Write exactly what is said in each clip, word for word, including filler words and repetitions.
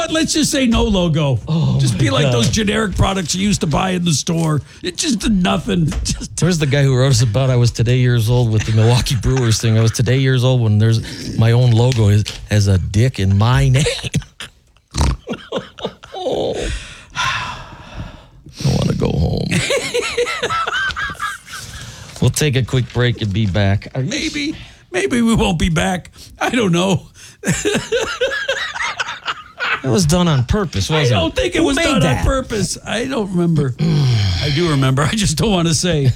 what? Let's just say no logo. Oh, just be like God. those generic products you used to buy in the store. It just did nothing. Just Where's the guy who wrote us about I was today years old with the Milwaukee Brewers thing? I was today years old when there's my own logo is, has a dick in my name. Oh. I want to go home. We'll take a quick break and be back. maybe, maybe we won't be back. I don't know. It was done on purpose, wasn't it? I don't think it Who was made done that? on purpose. I don't remember. I do remember. I just don't want to say.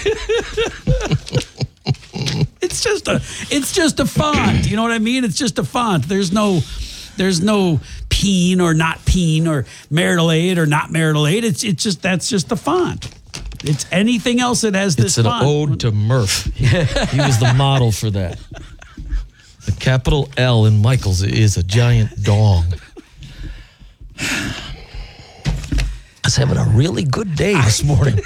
It's just a. It's just a font. You know what I mean? It's just a font. There's no. There's no peen or not peen or marital aid or not marital aid. It's it's just that's just the font. It's anything else that has this It's an font. ode to Murph. He was the model for that. The capital L in Michael's is a giant dong. I was having a really good day this morning.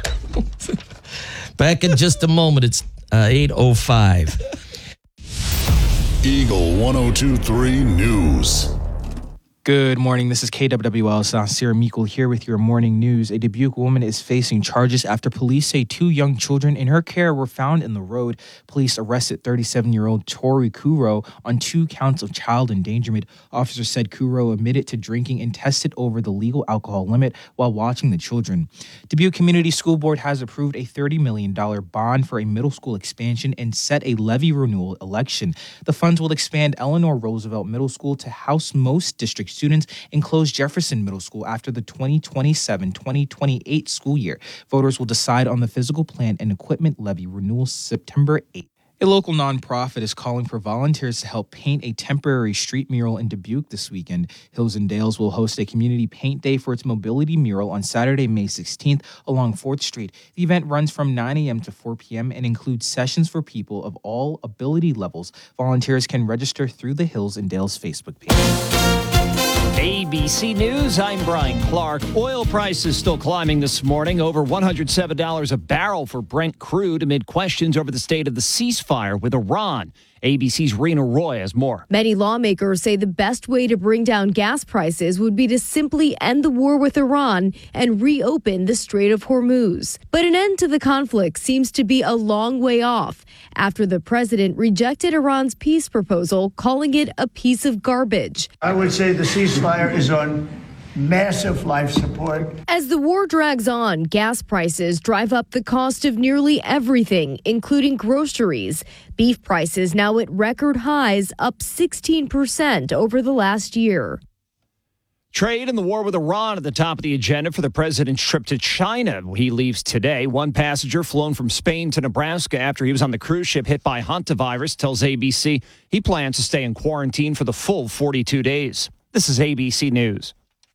Back in just a moment. It's uh, eight oh five. Eagle one oh two point three News. Good morning. This is K W W L. Sarah Meikle here with your morning news. A Dubuque woman is facing charges after police say two young children in her care were found in the road. Police arrested thirty-seven-year-old Tori Kuro on two counts of child endangerment. Officers said Kuro admitted to drinking and tested over the legal alcohol limit while watching the children. Dubuque Community School Board has approved a thirty million dollars bond for a middle school expansion and set a levy renewal election. The funds will expand Eleanor Roosevelt Middle School to house most district students and close Jefferson Middle School after the twenty twenty-seven twenty twenty-eight school year. Voters will decide on the physical plan and equipment levy renewal September eighth. A local nonprofit is calling for volunteers to help paint a temporary street mural in Dubuque this weekend. Hills and Dales will host a community paint day for its mobility mural on Saturday, May sixteenth along fourth street. The event runs from nine a.m. to four p.m. and includes sessions for people of all ability levels. Volunteers can register through the Hills and Dales Facebook page. A B C News, I'm Brian Clark. Oil prices still climbing this morning, over one hundred seven dollars a barrel for Brent crude amid questions over the state of the ceasefire with Iran. A B C's Rena Roy has more. Many lawmakers say the best way to bring down gas prices would be to simply end the war with Iran and reopen the Strait of Hormuz. But an end to the conflict seems to be a long way off after the president rejected Iran's peace proposal, calling it a piece of garbage. I would say the ceasefire is on massive life support. As the war drags on, gas prices drive up the cost of nearly everything, including groceries. Beef prices now at record highs, up sixteen percent over the last year. Trade and the war with Iran at the top of the agenda for the president's trip to China. He leaves today. One passenger flown from Spain to Nebraska after he was on the cruise ship hit by hantavirus tells A B C he plans to stay in quarantine for the full forty-two days. This is A B C News.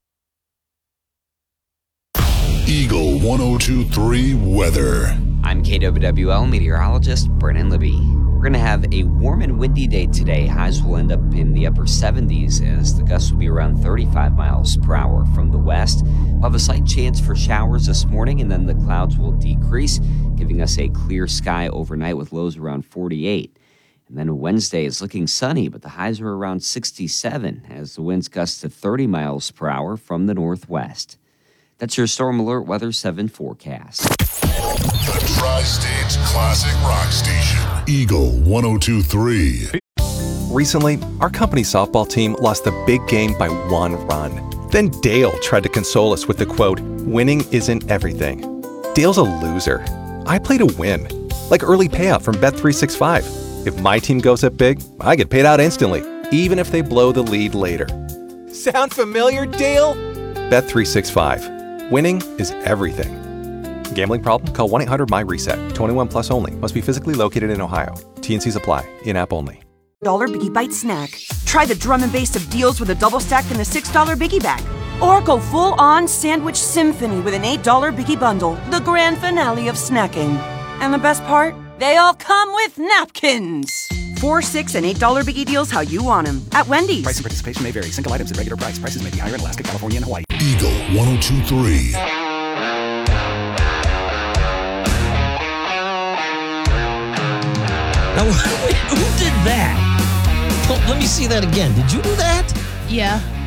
Eagle one oh two point three weather. I'm K W W L meteorologist Brennan Libby. We're going to have a warm and windy day today. Highs will end up in the upper seventies as the gusts will be around thirty-five miles per hour from the west. We'll have a slight chance for showers this morning, and then the clouds will decrease, giving us a clear sky overnight with lows around forty-eight. And then Wednesday is looking sunny, but the highs are around sixty-seven as the winds gust to thirty miles per hour from the northwest. That's your Storm Alert Weather seven forecast. The Tri-State's classic rock station. Eagle one oh two point three. Recently, our company softball team lost the big game by one run. Then Dale tried to console us with the quote, "Winning isn't everything." Dale's a loser. I play to win. Like early payout from Bet three sixty-five. If my team goes up big, I get paid out instantly, even if they blow the lead later. Sound familiar, Dale? Bet three sixty-five. Winning is everything. Gambling problem? Call one eight hundred M Y reset. twenty-one plus only. Must be physically located in Ohio. T and Cs apply. In-app only. Dollar Biggie Bite snack. Try the drum and bass of deals with a double stack and the six dollar Biggie Bag. Or go full-on sandwich symphony with an eight dollar Biggie Bundle. The grand finale of snacking. And the best part? They all come with napkins. Four, six, and eight dollar Biggie deals how you want them. At Wendy's. Price and participation may vary. Single items at regular price. Prices may be higher in Alaska, California, and Hawaii. Eagle one oh two point three. Now, who did that? Oh, let me see that again. Did you do that? Yeah.